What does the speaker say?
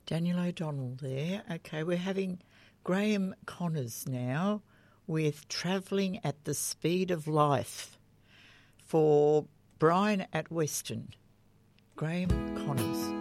Daniel O'Donnell there. Okay, we're having Graham Connors now with Travelling at the Speed of Life for Brian at Western. Graham Connors.